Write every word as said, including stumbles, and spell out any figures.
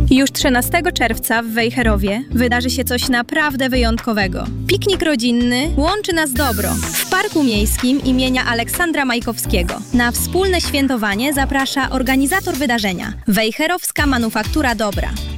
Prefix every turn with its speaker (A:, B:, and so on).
A: Już trzynastego czerwca w Wejherowie wydarzy się coś naprawdę wyjątkowego. Piknik rodzinny łączy nas dobro w Parku Miejskim imienia Aleksandra Majkowskiego. Na wspólne świętowanie zaprasza organizator wydarzenia – Wejherowska Manufaktura Dobra.